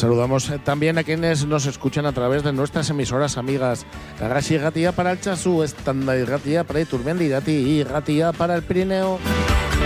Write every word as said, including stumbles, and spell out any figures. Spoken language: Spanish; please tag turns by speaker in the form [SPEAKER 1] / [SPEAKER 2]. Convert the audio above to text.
[SPEAKER 1] Saludamos eh, también a quienes nos escuchan a través de nuestras emisoras amigas. Garaxi Gatia para el Chasú, Estándar Gatia para Iturmendi Gati y Gatia para el Pirineo.